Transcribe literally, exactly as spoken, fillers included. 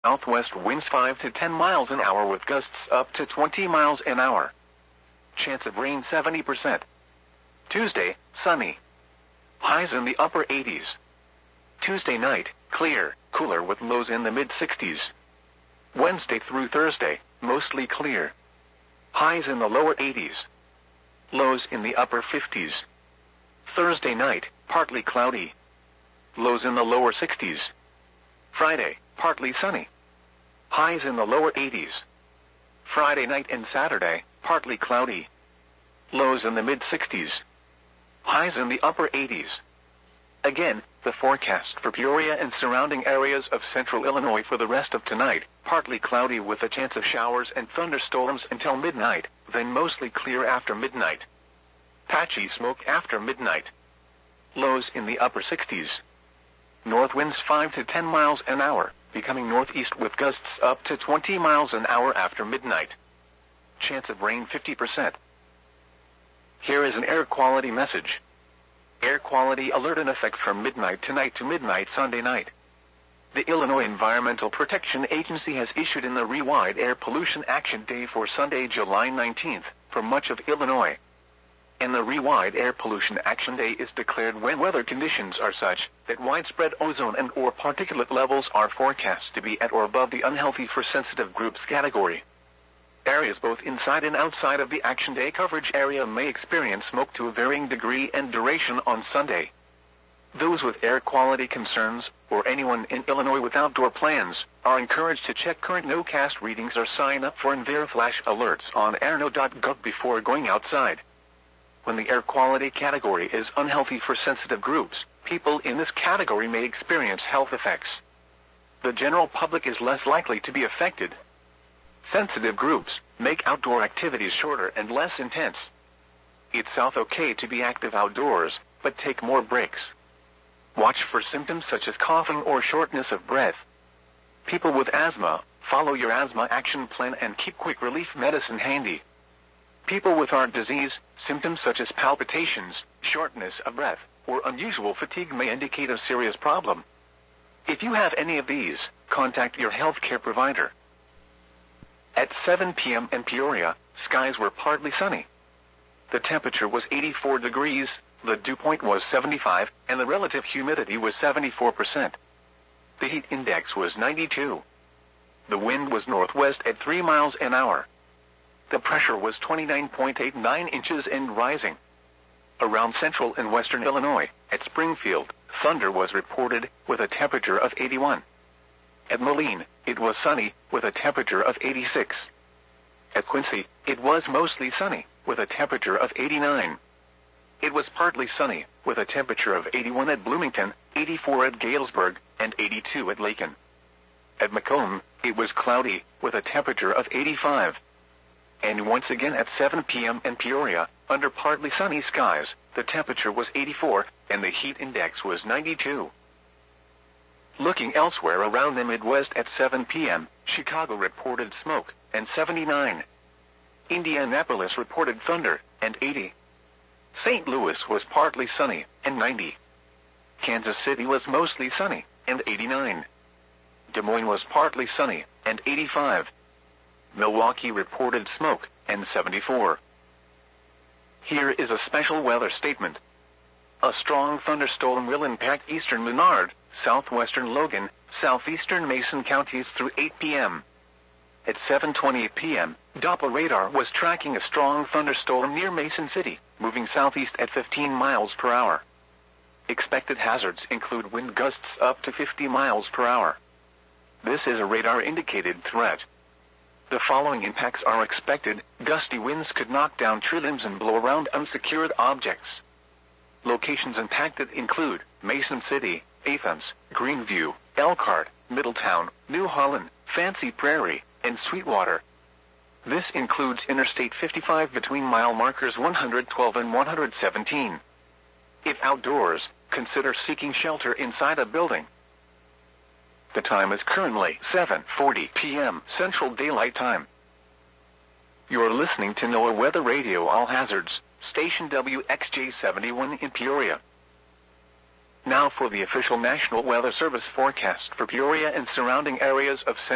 Southwest winds five to ten miles an hour with gusts up to twenty miles an hour. Chance of rain seventy percent. Tuesday, sunny. Highs in the upper eighties. Tuesday night, clear, cooler with lows in the mid sixties. Wednesday through Thursday, mostly clear. Highs in the lower eighties. Lows in the upper fifties. Thursday night, partly cloudy. Lows in the lower sixties. Friday, partly sunny. Highs in the lower eighties. Friday night and Saturday, partly cloudy. Lows in the mid sixties. Highs in the upper eighties. Again, the forecast for Peoria and surrounding areas of central Illinois for the rest of tonight, partly cloudy with a chance of showers and thunderstorms until midnight, then mostly clear after midnight. Patchy smoke after midnight. Lows in the upper sixties. North winds five to ten miles an hour, becoming northeast with gusts up to twenty miles an hour after midnight. Chance of rain fifty percent. Here is an air quality message. Air quality alert in effect from midnight tonight to midnight Sunday night. The Illinois Environmental Protection Agency has issued in the Rewide Air Pollution Action Day for Sunday, July nineteenth, for much of Illinois. And the Rewide Air Pollution Action Day is declared when weather conditions are such that widespread ozone and or particulate levels are forecast to be at or above the unhealthy for sensitive groups category. Areas both inside and outside of the Action Day coverage area may experience smoke to a varying degree and duration on Sunday. Those with air quality concerns, or anyone in Illinois with outdoor plans, are encouraged to check current no-cast readings or sign up for EnviroFlash alerts on airno dot gov before going outside. When the air quality category is unhealthy for sensitive groups, people in this category may experience health effects. The general public is less likely to be affected. Sensitive groups make outdoor activities shorter and less intense. It's okay to be active outdoors, but take more breaks. Watch for symptoms such as coughing or shortness of breath. People with asthma, follow your asthma action plan and keep quick relief medicine handy. People with heart disease, symptoms such as palpitations, shortness of breath, or unusual fatigue may indicate a serious problem. If you have any of these, contact your healthcare provider. At seven p m in Peoria, skies were partly sunny. The temperature was eighty-four degrees, the dew point was seventy-five, and the relative humidity was seventy-four percent. The heat index was ninety-two. The wind was northwest at three miles an hour. The pressure was twenty-nine point eight nine inches and rising. Around central and western Illinois, at Springfield, thunder was reported with a temperature of eighty-one. At Moline, it was sunny with a temperature of eighty-six. At Quincy, it was mostly sunny with a temperature of eighty-nine. It was partly sunny with a temperature of eighty-one at Bloomington, eighty-four at Galesburg, and eighty-two at Lakin. At Macomb, it was cloudy with a temperature of eighty-five. And once again at seven p m in Peoria, under partly sunny skies, the temperature was eighty-four, and the heat index was ninety-two. Looking elsewhere around the Midwest at seven p m, Chicago reported smoke, and seventy-nine. Indianapolis reported thunder, and eighty. Saint Louis was partly sunny, and ninety. Kansas City was mostly sunny, and eighty-nine. Des Moines was partly sunny, and eighty-five. Milwaukee reported smoke, and seventy-four. Here is a special weather statement. A strong thunderstorm will impact eastern Menard, southwestern Logan, southeastern Mason counties through eight p m At seven twenty p m, Doppler radar was tracking a strong thunderstorm near Mason City, moving southeast at fifteen miles per hour. Expected hazards include wind gusts up to fifty miles per hour. This is a radar-indicated threat. The following impacts are expected. Gusty winds could knock down tree limbs and blow around unsecured objects. Locations impacted include Mason City, Athens, Greenview, Elkhart, Middletown, New Holland, Fancy Prairie, and Sweetwater. This includes Interstate fifty-five between mile markers one hundred twelve and one hundred seventeen. If outdoors, consider seeking shelter inside a building. The time is currently seven forty p m Central Daylight Time. You're listening to NOAA Weather Radio All Hazards, station W X J seventy-one in Peoria. Now for the official National Weather Service forecast for Peoria and surrounding areas of Central